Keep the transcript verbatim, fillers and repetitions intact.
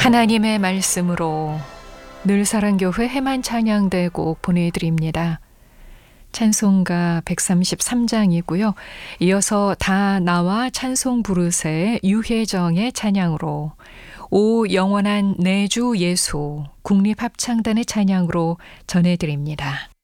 하나님의 말씀으로 늘사랑교회 해만 찬양대곡 보내드립니다. 찬송가 백삼십삼 장이고요. 이어서 다 나와 찬송 부르세 유혜정의 찬양으로, 오 영원한 내 주 예수 국립합창단의 찬양으로 전해드립니다.